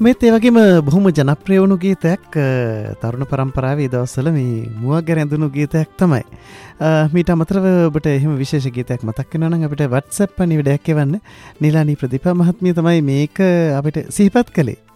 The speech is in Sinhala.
මේත් ඒ වගේම බොහොම ජනප්‍රිය වුණු ගීතයක් තරුණ පරම්පරාවේ දවස්වල මේ මුවක් ගැන ඇඳුණු ගීතයක් තමයි. මීට අමතරව ඔබට එහෙම විශේෂ ගීතයක් මතක් වෙනවා නම් අපිට WhatsApp පණිවිඩයක් එවන්න. නිලානි ප්‍රදීපා මහත්මිය තමයි මේක අපිට සිහිපත් කළේ.